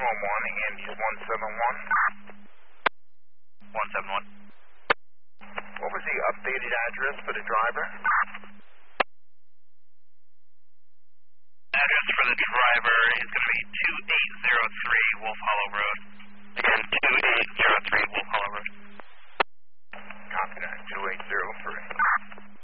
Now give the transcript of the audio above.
Andy's 171. 171. What was the updated address for the driver? Address for the driver is going to be 2803 Wolf Hollow Road.